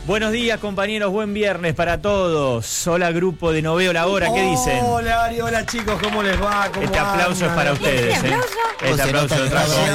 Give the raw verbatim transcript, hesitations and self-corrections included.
Buenos días, compañeros, buen viernes para todos. Hola, grupo de No Veo la Hora, ¿qué dicen? Hola, Ari, hola chicos, ¿cómo les va? ¿Cómo Este aplauso andan? es para ustedes. ¿Este ¿eh? aplauso? Este aplauso de otra cosa.